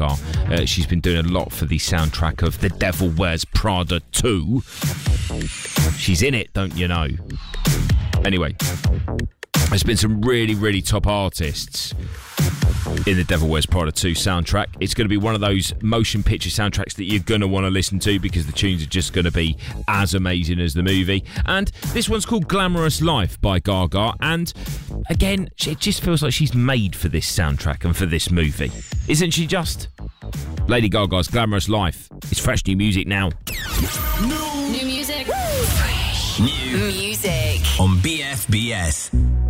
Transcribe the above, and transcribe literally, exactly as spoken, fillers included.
Gaga. Uh, she's been doing a lot for the soundtrack of The Devil Wears Prada two. She's in it, don't you know? Anyway, there's been some really, really top artists in the Devil Wears Prada two soundtrack. It's going to be one of those motion picture soundtracks that you're going to want to listen to because the tunes are just going to be as amazing as the movie. And this one's called Glamorous Life by Gaga, and again, it just feels like she's made for this soundtrack and for this movie. Isn't she just? Lady Gaga's Glamorous Life. It's fresh new music now. New music. Fresh new music. On B F B S.